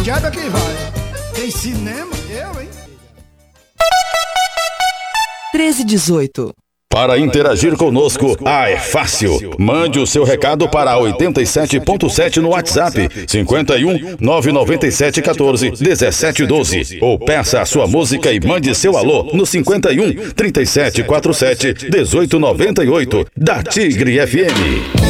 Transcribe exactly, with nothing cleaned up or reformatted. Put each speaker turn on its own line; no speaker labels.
Quebra quem vai. Tem cinema? Eu, hein?
treze dezoito.
Para interagir conosco, ah, é fácil. Mande o seu recado para oitenta e sete ponto sete no WhatsApp, cinquenta e um, nove nove sete, um quatro, um sete um dois. Ou peça a sua música e mande seu alô no cinquenta e um, trinta e sete, quarenta e sete, dezoito noventa e oito, da Tigre F M.